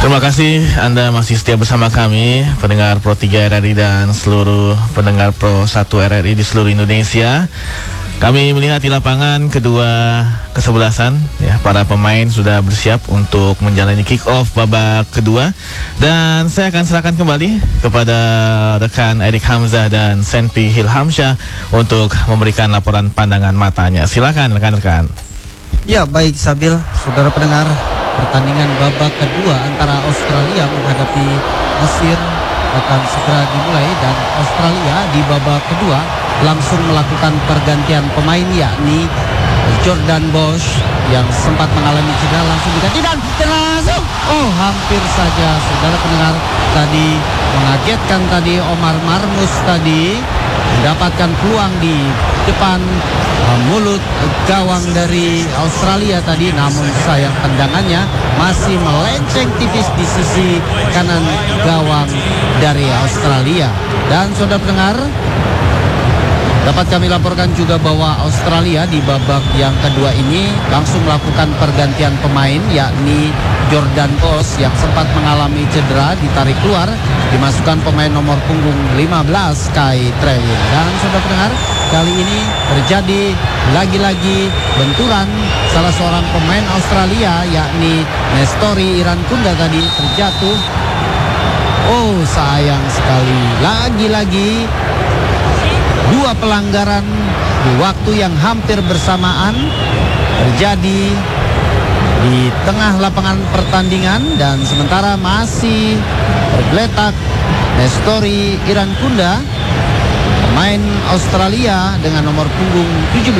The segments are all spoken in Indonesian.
Terima kasih Anda masih setia bersama kami, pendengar Pro 3 RRI dan seluruh pendengar Pro 1 RRI di seluruh Indonesia. Kami melihat di lapangan kedua kesebelasan, ya, para pemain sudah bersiap untuk menjalani kick off babak kedua. Dan saya akan serahkan kembali kepada rekan Erik Hamzah dan Senpi Hilhamsyah untuk memberikan laporan pandangan matanya. Silakan rekan-rekan. Ya, baik Sabil, saudara pendengar, pertandingan babak kedua antara Australia menghadapi Mesir akan segera dimulai, dan Australia di babak kedua langsung melakukan pergantian pemain, yakni Jordan Bosch yang sempat mengalami cedera langsung diganti dan langsung hampir saja saudara pendengar tadi mengagetkan tadi Omar Marmus tadi mendapatkan peluang di depan mulut gawang dari Australia tadi, namun sayang tendangannya masih melenceng tipis di sisi kanan gawang dari Australia. Dan saudara pendengar, dapat kami laporkan juga bahwa Australia di babak yang kedua ini langsung melakukan pergantian pemain, yakni Jordan Bosch yang sempat mengalami cedera ditarik keluar, dimasukkan pemain nomor punggung 15 Kai Trewin. Dan saudara pendengar, kali ini terjadi lagi-lagi benturan salah seorang pemain Australia, yakni Nestori Irankunda tadi terjatuh. Sayang sekali, lagi-lagi dua pelanggaran di waktu yang hampir bersamaan terjadi di tengah lapangan pertandingan, dan sementara masih tergeletak Nestori Irankunda, pemain Australia dengan nomor punggung 17,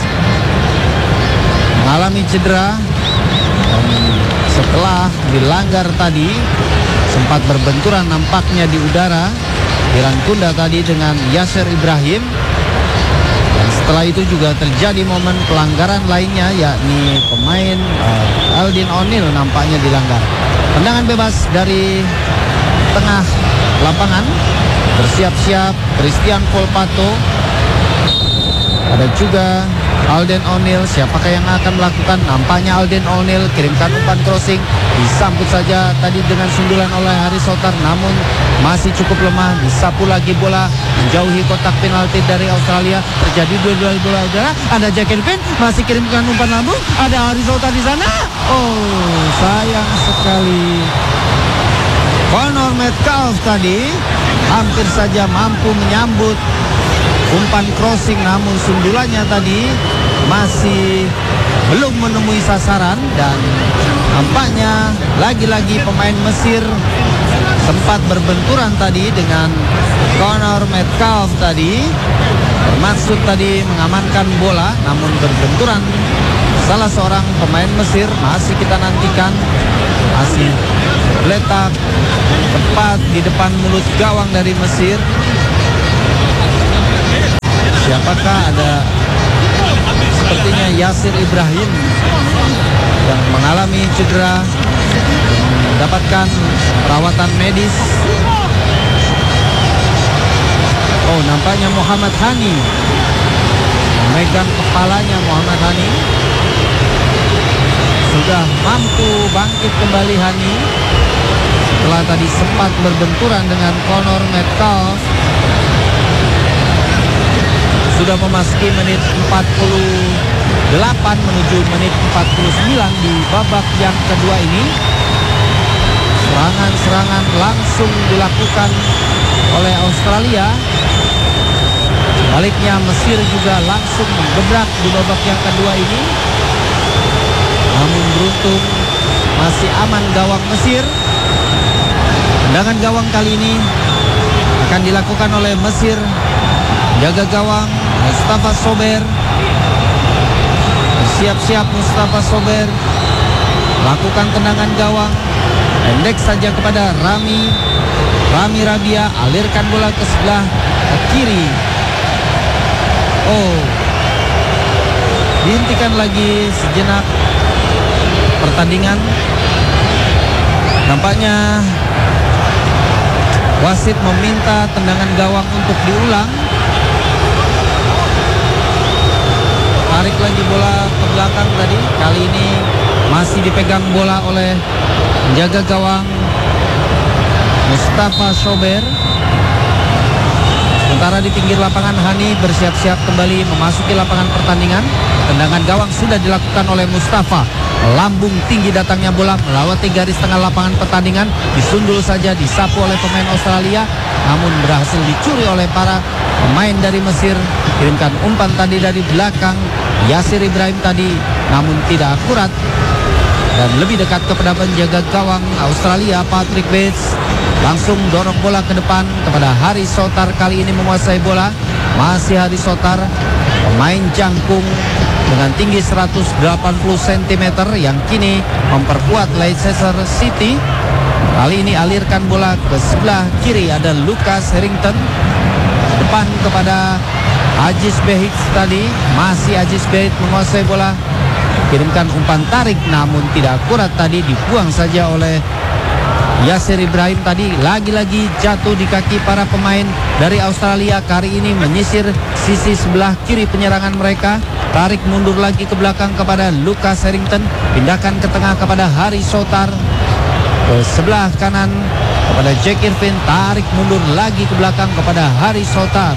mengalami cedera dan setelah dilanggar tadi sempat berbenturan nampaknya di udara Irankunda tadi dengan Yasser Ibrahim. Dan setelah itu juga terjadi momen pelanggaran lainnya, yakni pemain Aldin O'Neill nampaknya dilanggar. Tendangan bebas dari tengah lapangan, bersiap-siap Christian Volpato. Ada juga Alden O'Neill, siapakah yang akan melakukan? Nampaknya Alden O'Neill kirimkan umpan crossing, disambut saja tadi dengan sundulan oleh Haris Sotar, namun masih cukup lemah. Disapu lagi bola menjauhi kotak penalti dari Australia. Terjadi dua bola udara. Ada Jack Elvin masih kirimkan umpan lambung. Ada Haris Sotar di sana. Sayang sekali. Connor Metcalf tadi hampir saja mampu menyambut umpan crossing, namun sundulannya tadi masih belum menemui sasaran. Dan nampaknya lagi-lagi pemain Mesir sempat berbenturan tadi dengan Connor Metcalf tadi, bermaksud tadi mengamankan bola, namun berbenturan salah seorang pemain Mesir. Masih kita nantikan, masih letak tepat di depan mulut gawang dari Mesir. Siapakah? Ada sepertinya Yasser Ibrahim yang mengalami cedera, mendapatkan perawatan medis. Nampaknya Muhammad Hani memegang kepalanya. Muhammad Hani sudah mampu bangkit kembali. Hani setelah tadi sempat berbenturan dengan Connor Metcalf. Sudah memasuki menit 48 menuju menit 49 di babak yang kedua ini. Serangan-serangan langsung dilakukan oleh Australia. Baliknya Mesir juga langsung menggebrak di babak yang kedua ini. Namun beruntung masih aman gawang Mesir. Tendangan gawang kali ini akan dilakukan oleh Mesir. Jaga gawang Mustafa Sober. Bersiap-siap Mustafa Sober lakukan tendangan gawang pendek saja kepada Rami Rabia, alirkan bola ke sebelah kiri. Dihentikan lagi sejenak pertandingan. Nampaknya wasit meminta tendangan gawang untuk diulang. Tarik lagi bola ke belakang tadi. Kali ini masih dipegang bola oleh Menjaga gawang Mustafa Sober. Sementara di pinggir lapangan Hani bersiap-siap kembali memasuki lapangan pertandingan. Tendangan gawang sudah dilakukan oleh Mustafa. Lambung tinggi datangnya bola melewati garis tengah lapangan pertandingan. Disundul saja, disapu oleh pemain Australia, namun berhasil dicuri oleh para pemain dari Mesir. Kirimkan umpan tadi dari belakang Yasir Ibrahim tadi, namun tidak akurat. Dan lebih dekat kepada penjaga gawang Australia, Patrick Bates. Langsung dorong bola ke depan kepada Haris Sotar, kali ini menguasai bola. Masih Haris Sotar, pemain jangkung dengan tinggi 180 cm yang kini memperkuat Leicester City. Kali ini alirkan bola ke sebelah kiri, ada Lucas Harrington. Depan kepada Aziz Behik tadi, masih Aziz Behik menguasai bola. Kirimkan umpan tarik namun tidak akurat tadi, dibuang saja oleh Yasir Ibrahim tadi. Lagi-lagi jatuh di kaki para pemain dari Australia. Kali ini menyisir sisi sebelah kiri penyerangan mereka. Tarik mundur lagi ke belakang kepada Lucas Harrington. Pindahkan ke tengah kepada Haris Sotar. Ke sebelah kanan kepada Jack Irvin. Tarik mundur lagi ke belakang kepada Haris Sotar.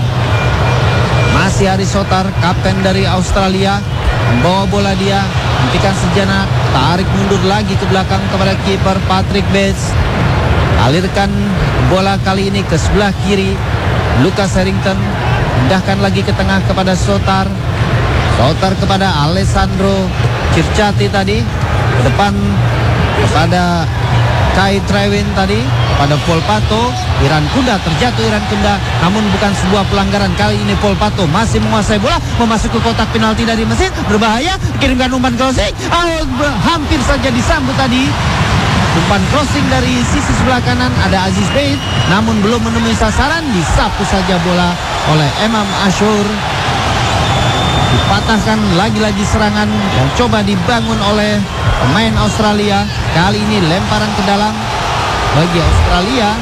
Masih Haris Sotar, kapten dari Australia, membawa bola dia. Hentikan sejenak, tarik mundur lagi ke belakang kepada kiper Patrick Bates. Alirkan bola kali ini ke sebelah kiri, Lucas Harrington. Pindahkan lagi ke tengah kepada Sotar. Sotar kepada Alessandro Circati tadi. Ke depan kepada Kai Trewin tadi, pada Paul Pato. Iran Kunda, terjatuh Iran Kunda, namun bukan sebuah pelanggaran. Kali ini Paul Pato masih menguasai bola, memasuki kotak penalti dari Mesir. Berbahaya, kirimkan umpan crossing. Hampir saja disambut tadi. Umpan crossing dari sisi sebelah kanan, ada Aziz Beit, namun belum menemui sasaran. Disapu saja bola oleh Imam Ashur. Dipatahkan lagi-lagi serangan yang coba dibangun oleh pemain Australia. Kali ini lemparan ke dalam bagi Australia.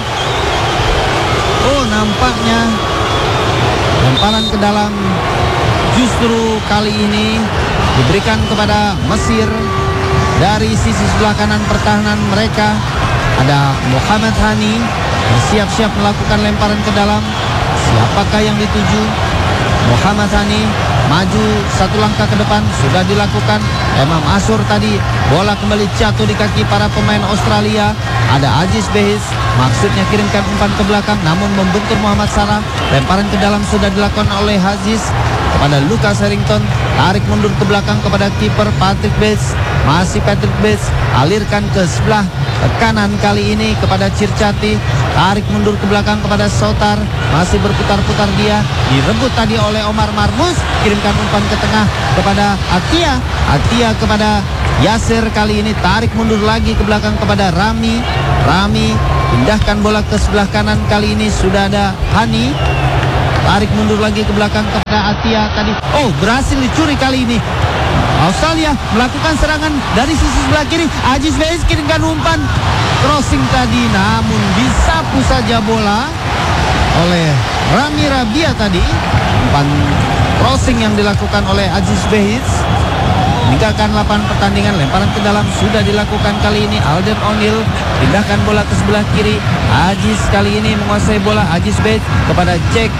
Oh, nampaknya lemparan ke dalam justru kali ini diberikan kepada Mesir. Dari sisi sebelah kanan pertahanan mereka ada Muhammad Hani bersiap-siap melakukan lemparan ke dalam. Siapakah yang dituju? Muhammad Hani maju satu langkah ke depan, sudah dilakukan. Imam Ashur tadi, bola kembali jatuh di kaki para pemain Australia. Ada Aziz Behis, maksudnya kirimkan umpan ke belakang, namun membentur Muhammad Salah. Lemparan ke dalam sudah dilakukan oleh Aziz kepada Lucas Harrington. Tarik mundur ke belakang kepada kiper Patrick Bates. Masih Patrick Bates, alirkan ke sebelah kanan kali ini kepada Circati. Tarik mundur ke belakang kepada Sotar. Masih berputar-putar dia, direbut tadi oleh Omar Marmus. Kirimkan umpan ke tengah kepada Atia. Atia kepada Yasir, kali ini tarik mundur lagi ke belakang kepada Rami. Rami pindahkan bola ke sebelah kanan, kali ini sudah ada Hani. Tarik mundur lagi ke belakang kepada Atia tadi. Oh, berhasil dicuri kali ini. Australia melakukan serangan dari sisi sebelah kiri. Aziz Beis kirimkan umpan crossing tadi, namun disapu saja bola oleh Rami Rabia tadi. Umpan crossing yang dilakukan oleh Aziz Beis meninggalkan lapangan pertandingan. Lemparan ke dalam sudah dilakukan kali ini. Alden O'Neill pindahkan bola ke sebelah kiri. Aziz kali ini menguasai bola. Aziz Beis kepada Jack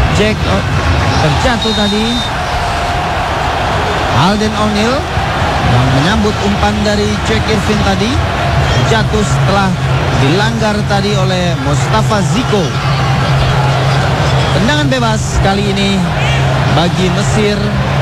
terjatuh tadi. Alden O'Neill yang menyambut umpan dari Jack Irvin tadi, jatuh setelah dilanggar tadi oleh Mustafa Ziko. Tendangan bebas kali ini bagi Mesir,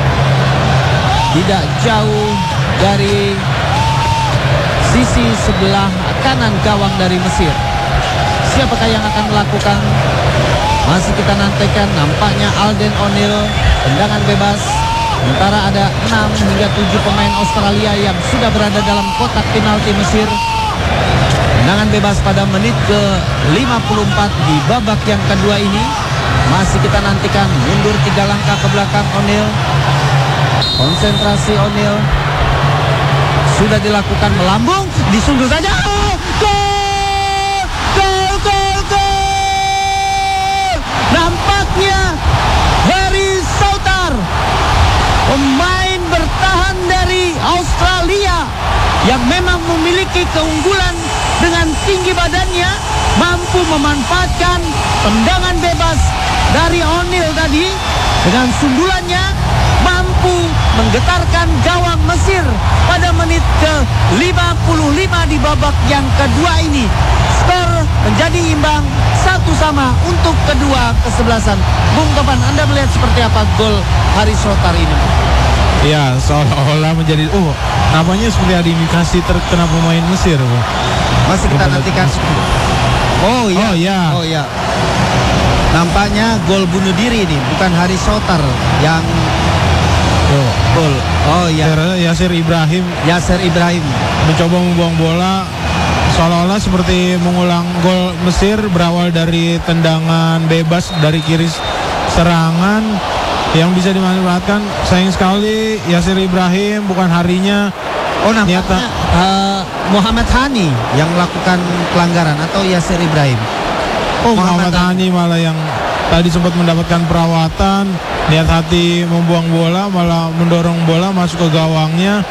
tidak jauh dari sisi sebelah kanan gawang dari Mesir. Siapakah yang akan melakukan? Masih kita nantikan. Nampaknya Alden O'Neill, tendangan bebas. Sementara ada 6 hingga 7 pemain Australia yang sudah berada dalam kotak penalti Mesir. Tendangan bebas pada menit ke-54 di babak yang kedua ini. Masih kita nantikan. Mundur 3 langkah ke belakang O'Neill. Konsentrasi O'Neill sudah dilakukan, melambung, disundul saja. Oh, gol! Gol, gol, gol! Nampaknya Haris Sotar, pemain bertahan dari Australia yang memang memiliki keunggulan mampu memanfaatkan tendangan bebas dari O'Neal tadi dengan sundulannya, mampu menggetarkan gawang Mesir pada menit ke-55 di babak yang kedua ini. Skor menjadi imbang 1-1 untuk kedua kesebelasan. Bung Topan, Anda melihat seperti apa gol Haris Rotar ini? Ya, seolah-olah menjadi namanya seperti ada indikasi terkena pemain Mesir. Masih kita nantikan. Oh iya. Nampaknya gol bunuh diri ini, bukan Haris Rotar yang gol. Oh iya. Yasir Ibrahim mencoba membuang bola, seolah-olah seperti mengulang gol Mesir berawal dari tendangan bebas dari kiri serangan yang bisa dimanfaatkan. Sayang sekali Yasir Ibrahim bukan harinya. Nampaknya Muhammad Hani yang melakukan pelanggaran atau Yasir Ibrahim. Muhammad Hani malah yang tadi sempat mendapatkan perawatan, niat hati membuang bola, malah mendorong bola masuk ke gawangnya.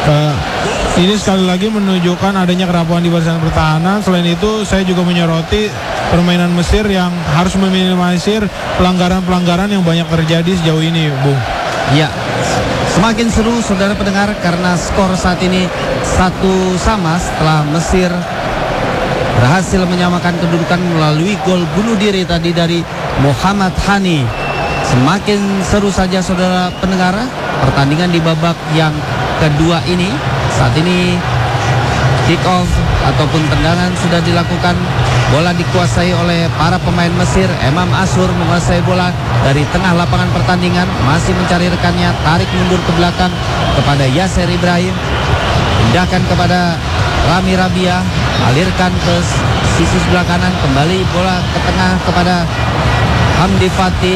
Ini sekali lagi menunjukkan adanya kerapuhan di barisan pertahanan. Selain itu, saya juga menyoroti permainan Mesir yang harus meminimalisir pelanggaran-pelanggaran yang banyak terjadi sejauh ini, Bung. Ya, semakin seru saudara pendengar karena skor saat ini 1-1 setelah Mesir berhasil menyamakan kedudukan melalui gol bunuh diri tadi dari Muhammad Hani. Semakin seru saja saudara pendengar pertandingan di babak yang kedua ini. Saat ini kick off ataupun tendangan sudah dilakukan. Bola dikuasai oleh para pemain Mesir. Emam Asur menguasai bola dari tengah lapangan pertandingan, masih mencari rekannya, tarik mundur ke belakang kepada Yasir Ibrahim, pindahkan kepada Rami Rabia, alirkan ke sisi sebelah kanan, kembali bola ke tengah kepada Hamdi Fatih.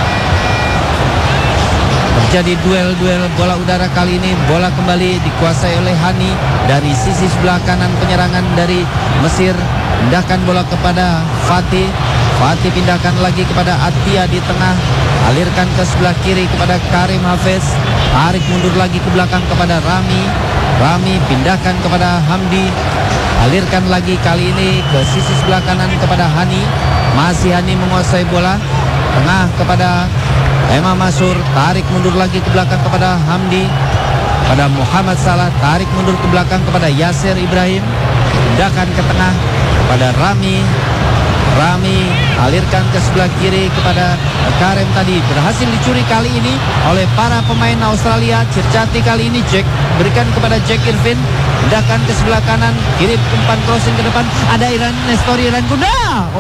Terjadi duel bola udara kali ini, bola kembali dikuasai oleh Hani dari sisi sebelah kanan penyerangan dari Mesir. Pindahkan bola kepada Fatih, pindahkan lagi kepada Atia di tengah, alirkan ke sebelah kiri kepada Karim Hafez, tarik mundur lagi ke belakang kepada Rami, pindahkan kepada Hamdi, alirkan lagi kali ini ke sisi sebelah kanan kepada Hani. Masih Hani menguasai bola, tengah kepada Emam Masur, tarik mundur lagi ke belakang kepada Hamdi, pada Muhammad Salah, tarik mundur ke belakang kepada Yasir Ibrahim, pindahkan ke tengah pada Rami, alirkan ke sebelah kiri kepada Karim. Tadi berhasil dicuri kali ini oleh para pemain Australia. Circati kali ini Jack berikan kepada Jack Irvin, pindahkan ke sebelah kanan, kirim umpan crossing ke depan, ada Nestori Irankunda.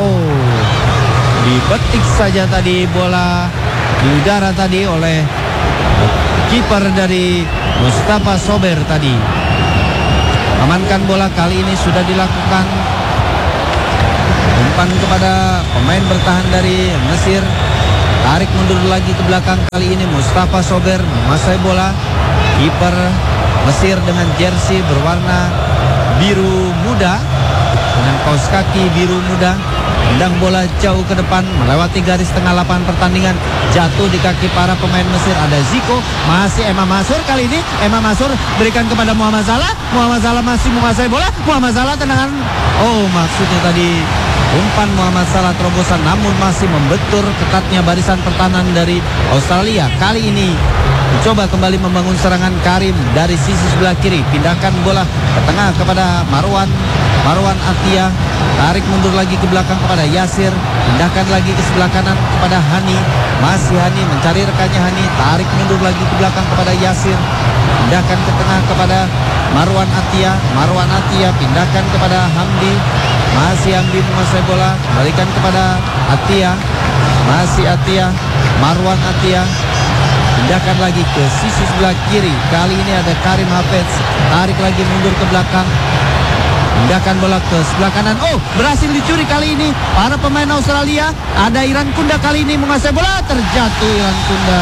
Dipetik saja tadi bola di udara tadi oleh kiper dari Mustafa Sober tadi. Amankan bola kali ini sudah dilakukan. Umpan kepada pemain bertahan dari Mesir, tarik mundur lagi ke belakang kali ini Mustafa Sober menguasai bola. Kiper Mesir dengan jersey berwarna biru muda dengan kaos kaki biru muda, tendang bola jauh ke depan melewati garis tengah lapangan pertandingan, jatuh di kaki para pemain Mesir. Ada Ziko, masih Emam Masur kali ini. Emam Masur berikan kepada Muhammad Salah. Muhammad Salah masih menguasai bola. Muhammad Salah tendangan. Maksudnya tadi umpan Muhammad Salah terobosan, namun masih membentur ketatnya barisan pertahanan dari Australia. Kali ini mencoba kembali membangun serangan Karim dari sisi sebelah kiri, pindahkan bola ke tengah kepada Marwan Atia, tarik mundur lagi ke belakang kepada Yasir, pindahkan lagi ke sebelah kanan kepada Hani. Masih Hani mencari rekannya Hani, tarik mundur lagi ke belakang kepada Yasir, pindahkan ke tengah kepada Marwan Atia, pindahkan kepada Hamdi. Masih Hamdi menguasai bola, balikan kepada Atia. Masih Atia, Marwan Atia, pindahkan lagi ke sisi sebelah kiri. Kali ini ada Karim Hafez, tarik lagi mundur ke belakang, pindahkan bola ke sebelah kanan. Berhasil dicuri kali ini para pemain Australia. Ada Irankunda kali ini menguasai bola, terjatuh Irankunda.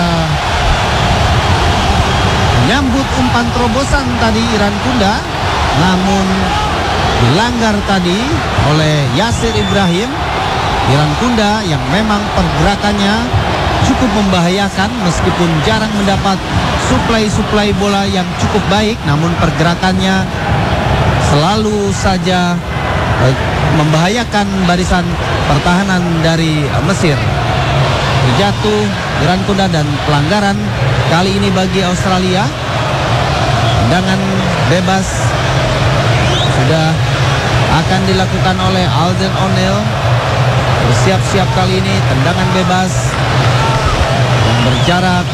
Menyambut umpan terobosan tadi Irankunda, namun dilanggar tadi oleh Yasir Ibrahim. Irankunda yang memang pergerakannya cukup membahayakan meskipun jarang mendapat suplai bola yang cukup baik, namun pergerakannya selalu saja membahayakan barisan pertahanan dari Mesir. Terjatuh Iran Kunda dan pelanggaran kali ini bagi Australia. Tendangan bebas sudah akan dilakukan oleh Alden O'Neill. Bersiap-siap kali ini tendangan bebas yang berjarak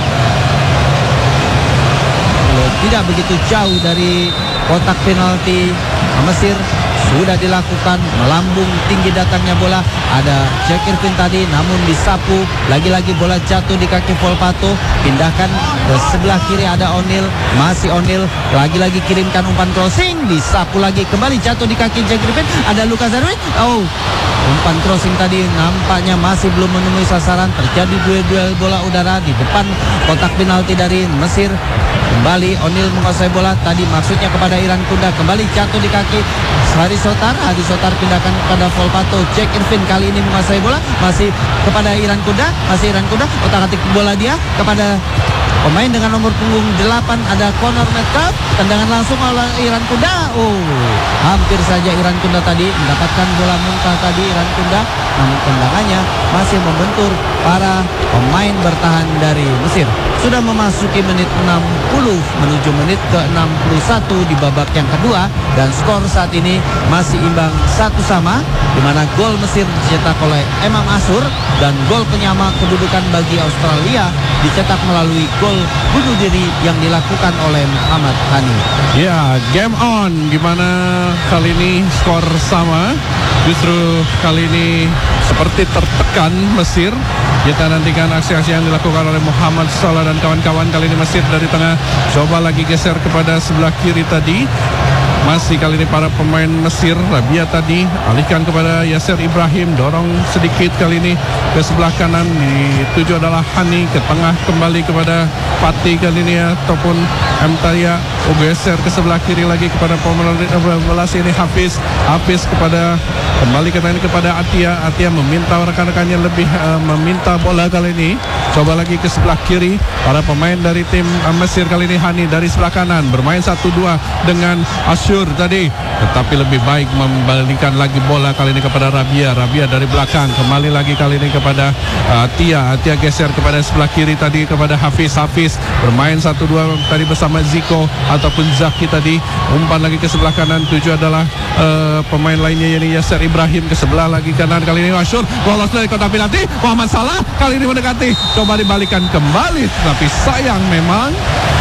tidak begitu jauh dari kotak penalti Mesir. Sudah dilakukan, melambung tinggi datangnya bola. Ada Jack Irvin tadi, namun disapu. Lagi-lagi bola jatuh di kaki Volpato. Pindahkan ke sebelah kiri, ada O'Neill. Masih O'Neill, lagi-lagi kirimkan umpan crossing. Disapu lagi, kembali jatuh di kaki Jack Irvin. Ada Lucas Erwin. Oh, umpan crossing tadi nampaknya masih belum menemui sasaran. Terjadi duel bola udara di depan kotak penalti dari Mesir. Kembali O'Neill menguasai bola. Tadi maksudnya kepada Iran Kunda. Kembali jatuh di kaki Hadi Sotar pindahkan kepada Volpato. Jack Irvin kali ini menguasai bola. Masih kepada Iran Kunda. Otak-atik bola dia kepada pemain dengan nomor punggung 8. Ada Connor Metcalf. Tendangan langsung oleh Iran Kunda. Oh, hampir saja Iran Kunda tadi mendapatkan bola muntah tadi Iran Kunda. Namun tendangannya masih membentur para pemain bertahan dari Mesir. Sudah memasuki menit 60 menuju menit ke-61 di babak yang kedua, dan skor saat ini masih imbang 1-1, di mana gol Mesir dicetak oleh Emam Asur dan gol penyama kedudukan bagi Australia dicetak melalui gol bunuh diri yang dilakukan oleh Muhammad Hani. Ya, game on, gimana kali ini skor sama. Justru kali ini seperti tertekan Mesir. Kita nantikan aksi-aksi yang dilakukan oleh Muhammad Salah dan kawan-kawan. Kali ini Mesir dari tengah, coba lagi geser kepada sebelah kiri tadi. Masih kali ini para pemain Mesir. Rabia tadi alihkan kepada Yasser Ibrahim, dorong sedikit kali ini ke sebelah kanan. Dituju adalah Hani, ke tengah kembali kepada Pati kali ini ataupun Mtaya. Geser ke sebelah kiri lagi kepada pemain ini Hafiz kepada kembali kepada Atia meminta rekan-rekannya lebih meminta bola kali ini. Coba lagi ke sebelah kiri para pemain dari tim Mesir kali ini. Hani dari sebelah kanan bermain 1-2 dengan Asyur tadi, tetapi lebih baik membalikan lagi bola kali ini kepada Rabia dari belakang, kembali lagi kali ini kepada Atia geser kepada sebelah kiri tadi kepada Hafiz bermain 1-2 tadi bersama Ziko ataupun Zaki tadi. Umpan lagi ke sebelah kanan, tuju adalah pemain lainnya yakni Yasser Ibrahim, ke sebelah lagi kanan kali ini Asyur lolos dari kotak penalti. Muhammad Salah kali ini mendekati, coba dibalikan kembali, tapi sayang memang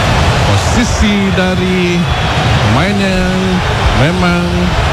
posisi dari pemain yang memang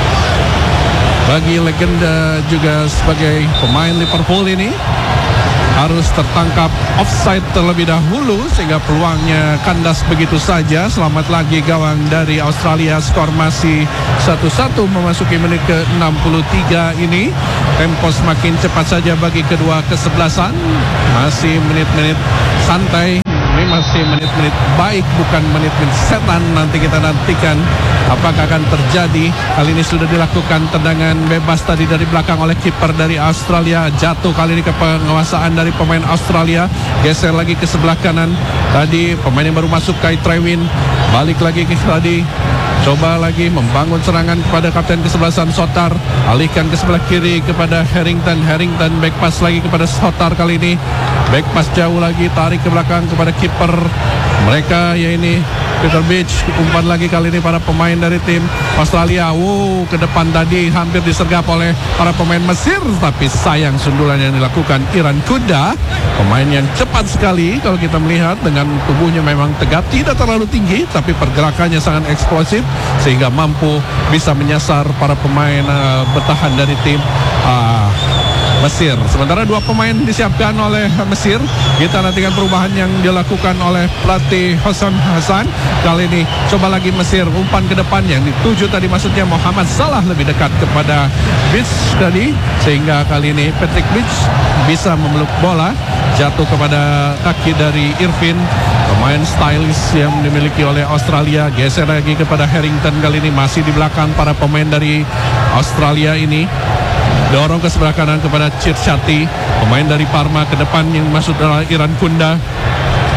bagi legenda juga sebagai pemain Liverpool ini harus tertangkap offside terlebih dahulu, sehingga peluangnya kandas begitu saja. Selamat lagi gawang dari Australia. Skor masih 1-1 memasuki menit ke-63 ini. Tempo semakin cepat saja bagi kedua kesebelasan. Masih menit-menit santai. Ini masih menit-menit baik, bukan menit-menit setan. Nanti kita nantikan apakah akan terjadi. Kali ini sudah dilakukan tendangan bebas tadi dari belakang oleh kiper dari Australia. Jatuh kali ini ke penguasaan dari pemain Australia. Geser lagi ke sebelah kanan. Tadi pemain yang baru masuk Kai Trewin. Balik lagi ke tadi. Coba lagi membangun serangan kepada kapten kesebelasan Sotar. Alihkan ke sebelah kiri kepada Harrington back pass lagi kepada Sotar kali ini. Back pass jauh lagi, tarik ke belakang kepada kiper mereka yaitu Peter Beach. Umpan lagi kali ini para pemain dari tim Australia. Ke depan tadi hampir disergap oleh para pemain Mesir, tapi sayang sundulan yang dilakukan Iran Kunda, pemain yang cepat sekali kalau kita melihat, dengan tubuhnya memang tegap, tidak terlalu tinggi tapi pergerakannya sangat eksplosif sehingga mampu bisa menyasar para pemain bertahan dari tim Mesir. Sementara dua pemain disiapkan oleh Mesir. Kita nantikan perubahan yang dilakukan oleh pelatih Hosam Hasan. Kali ini coba lagi Mesir, umpan ke depan yang dituju tadi maksudnya Muhammad Salah lebih dekat kepada Beach tadi, sehingga kali ini Patrick Beach bisa memeluk bola, jatuh kepada kaki dari Irvin, pemain stylish yang dimiliki oleh Australia. Geser lagi kepada Harrington, kali ini masih di belakang para pemain dari Australia ini. Dorong ke sebelah kanan kepada Circati, pemain dari Parma, ke depan yang masuk adalah Iran Kunda.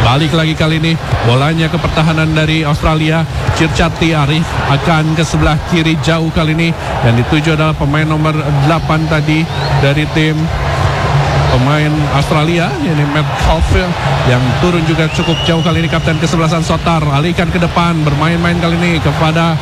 Balik lagi kali ini, bolanya ke pertahanan dari Australia. Circati Arif akan ke sebelah kiri jauh kali ini, yang dituju adalah pemain nomor 8 tadi dari tim pemain Australia, ini Matt Caulfield, yang turun juga cukup jauh kali ini. Kapten kesebelasan Sotar alihkan ke depan, bermain-main kali ini kepada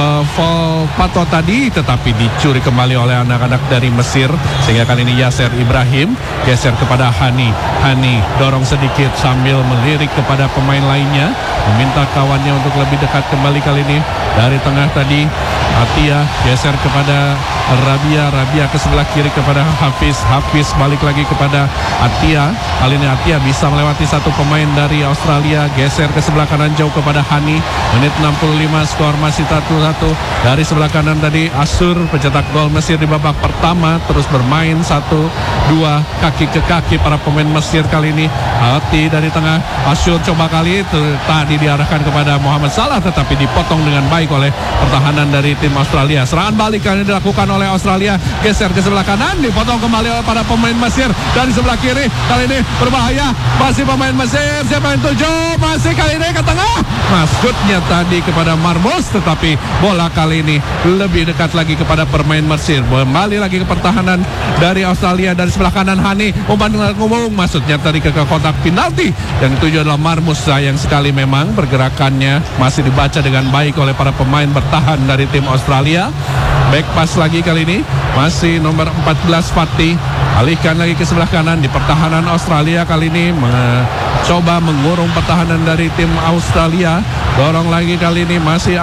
Pato tadi, tetapi dicuri kembali oleh anak-anak dari Mesir, sehingga kali ini Yasser Ibrahim geser kepada Hani dorong sedikit sambil melirik kepada pemain lainnya, meminta kawannya untuk lebih dekat kembali kali ini. Dari tengah tadi Atia geser kepada Rabia ke sebelah kiri kepada Hafiz balik lagi kepada Atia. Kali ini Atia bisa melewati satu pemain dari Australia, geser ke sebelah kanan jauh kepada Hani. Menit 65, skor masih 1-1. Dari sebelah kanan tadi Asur, pencetak gol Mesir di babak pertama, terus bermain 1-2 kaki ke kaki para pemain Mesir kali ini. Hati dari tengah, Asur coba kali itu tadi diarahkan kepada Muhammad Salah, tetapi dipotong dengan baik oleh pertahanan dari tim Australia. Serangan balik kali ini dilakukan oleh Australia, geser ke sebelah kanan, dipotong kembali oleh para pemain Mesir. Dari sebelah kiri kali ini berbahaya, masih pemain Mesir, siapa yang tuju, masih kali ini ke tengah, masuknya tadi kepada Marmos, tetapi bola kali ini lebih dekat lagi kepada pemain Mesir. Kembali lagi ke pertahanan dari Australia. Dari sebelah kanan Hani umpan ngomong, masuknya tadi ke kotak penalti, yang dituju adalah Marmos. Sayang sekali memang pergerakannya masih dibaca dengan baik oleh para pemain bertahan dari tim Australia. Back pass lagi kali ini, masih nomor 14 Fatih, alihkan lagi ke sebelah kanan. Di pertahanan Australia kali ini mencoba mengurung pertahanan dari tim Australia. Dorong lagi kali ini, masih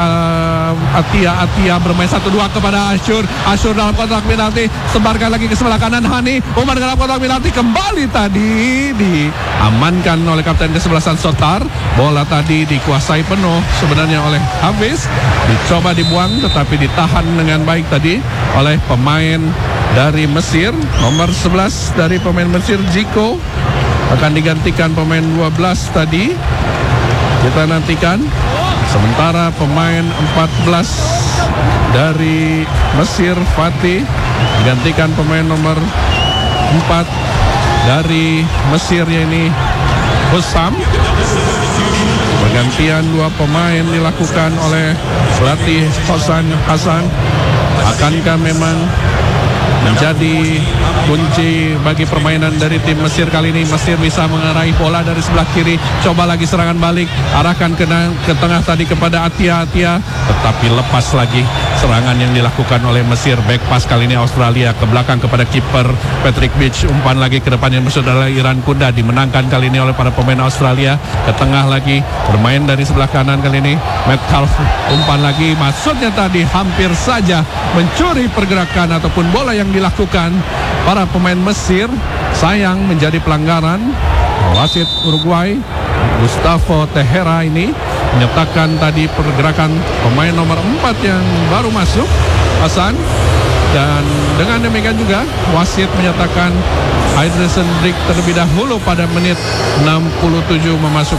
Atia bermain 1-2 kepada Asyur dalam kotak penalti, sebarkan lagi ke sebelah kanan Hani, umpan dalam kotak penalti, kembali tadi diamankan oleh kapten kesebelasan Sotar. Bola tadi dikuasai penuh sebenarnya oleh Hafiz, dicoba dibuang tetapi ditahan dengan baik tadi oleh pemain dari Mesir. Nomor 11 dari pemain Mesir, Jiko, akan digantikan pemain 12 tadi. Kita nantikan. Sementara pemain 14 dari Mesir, Fatih, digantikan pemain nomor 4 dari Mesir, yaitu Hussam. Pergantian dua pemain dilakukan oleh pelatih Hasan. Akankah memang menjadi kunci bagi permainan dari tim Mesir kali ini? Mesir bisa mengeraih bola dari sebelah kiri, coba lagi serangan balik, arahkan ke tengah tadi kepada Atia, tetapi lepas lagi serangan yang dilakukan oleh Mesir. Back pass kali ini Australia ke belakang kepada kiper Patrick Beach, umpan lagi ke depan yang musuh adalah Iran Kuda, dimenangkan kali ini oleh para pemain Australia. Ke tengah lagi, bermain dari sebelah kanan kali ini Matt Caulfield, umpan lagi, maksudnya tadi hampir saja mencuri pergerakan ataupun bola yang dilakukan para pemain Mesir. Sayang menjadi pelanggaran. Wasit Uruguay Gustavo Tejera ini menyatakan tadi pergerakan pemain nomor 4 yang baru masuk, Hasan. Dan dengan demikian juga wasit menyatakan hydration break terlebih dahulu pada menit 67 memasuki